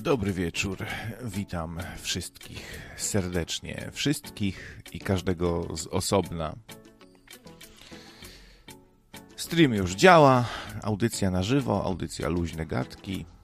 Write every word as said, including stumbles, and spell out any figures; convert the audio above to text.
Dobry wieczór, witam wszystkich serdecznie, wszystkich i każdego z osobna. Stream już działa, audycja na żywo, audycja Luźne Gadki.